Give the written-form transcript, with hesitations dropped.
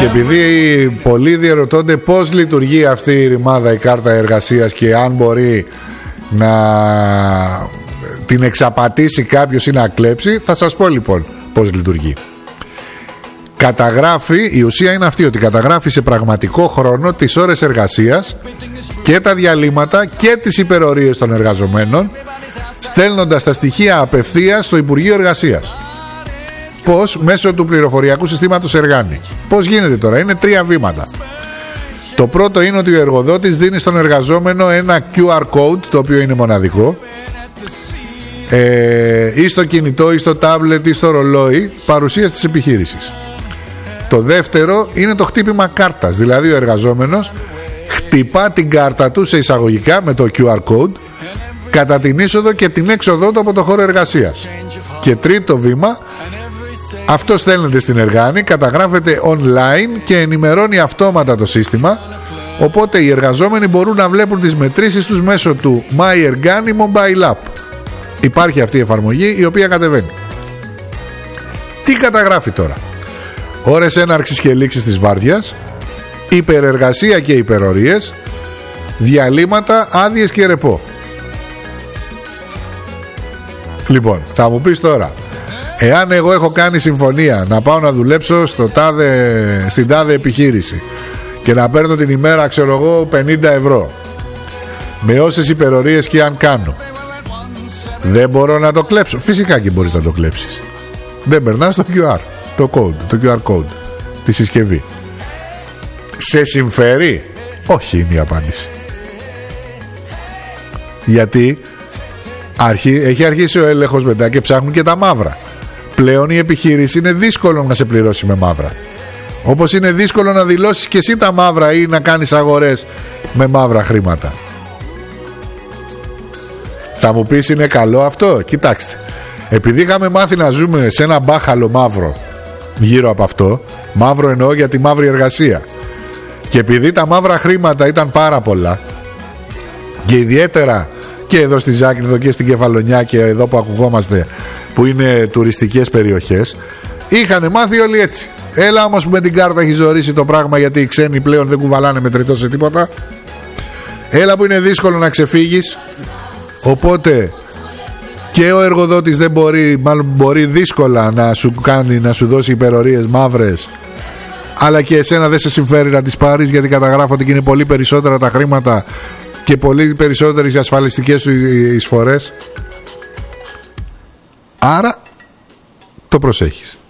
Και επειδή πολλοί διαρωτώνται πώς λειτουργεί αυτή η ρημάδα, η κάρτα εργασίας, και αν μπορεί να την εξαπατήσει κάποιος ή να κλέψει, θα σας πω λοιπόν πώς λειτουργεί. Καταγράφει, η ουσία είναι αυτή, ότι καταγράφει σε πραγματικό χρόνο τις ώρες εργασίας και τα διαλύματα και τις υπερορίες των εργαζομένων, στέλνοντας τα στοιχεία απευθείας στο Υπουργείο Εργασίας. Πώς? Μέσω του πληροφοριακού συστήματος Εργάνη. Πώς γίνεται τώρα? Είναι 3 βήματα. Το πρώτο είναι ότι ο εργοδότης δίνει στον εργαζόμενο ένα QR code, το οποίο είναι μοναδικό, ή στο κινητό ή στο τάμπλετ ή στο ρολόι παρουσίας της επιχείρησης. Το δεύτερο είναι το χτύπημα κάρτας, δηλαδή ο εργαζόμενος χτυπά την κάρτα του σε εισαγωγικά με το QR code κατά την είσοδο και την έξοδό του από το χώρο εργασίας. Και τρίτο βήμα, αυτό στέλνεται στην Εργάνη, καταγράφεται online και ενημερώνει αυτόματα το σύστημα, οπότε οι εργαζόμενοι μπορούν να βλέπουν τις μετρήσεις τους μέσω του My Εργάνη Mobile App. Υπάρχει αυτή η εφαρμογή η οποία κατεβαίνει. Τι καταγράφει τώρα? Ώρες έναρξης και λήξης της βάρδιας, υπερεργασία και υπερορίες, διαλύματα, άδειες και ρεπό. Λοιπόν, θα μου πεις τώρα, εάν εγώ έχω κάνει συμφωνία να πάω να δουλέψω στην τάδε επιχείρηση και να παίρνω την ημέρα, ξέρω εγώ, 50 ευρώ, με όσες υπερορίες και αν κάνω, δεν μπορώ να το κλέψω? Φυσικά και μπορείς να το κλέψεις. Δεν περνάς το QR, το QR code, τη συσκευή. Σε συμφέρει? Όχι, είναι η απάντηση. Γιατί έχει αρχίσει ο έλεγχος μετά και ψάχνουν και τα μαύρα. Πλέον η επιχείρηση είναι δύσκολο να σε πληρώσει με μαύρα, όπως είναι δύσκολο να δηλώσεις και εσύ τα μαύρα ή να κάνεις αγορές με μαύρα χρήματα. Θα μου πεις, είναι καλό αυτό? Κοιτάξτε, επειδή είχαμε μάθει να ζούμε σε ένα μπάχαλο μαύρο γύρω από αυτό, μαύρο εννοώ για τη μαύρη εργασία, και επειδή τα μαύρα χρήματα ήταν πάρα πολλά, και ιδιαίτερα και εδώ στη Ζάκυνθο και στην Κεφαλονιά και εδώ που ακουγόμαστε, που είναι τουριστικές περιοχές, είχανε μάθει όλοι έτσι. Έλα όμως που με την κάρτα έχει ζωρίσει το πράγμα, γιατί οι ξένοι πλέον δεν κουβαλάνε μετρητό σε τίποτα. Έλα που είναι δύσκολο να ξεφύγεις, οπότε και ο εργοδότης δεν μπορεί, μάλλον μπορεί δύσκολα να σου δώσει υπερορίες μαύρες, αλλά και εσένα δεν σε συμφέρει να τις πάρεις, γιατί καταγράφονται και είναι πολύ περισσότερα τα χρήματα και πολύ περισσότερες οι ασφαλιστικές σου εισφορές. Άρα το προσέχεις.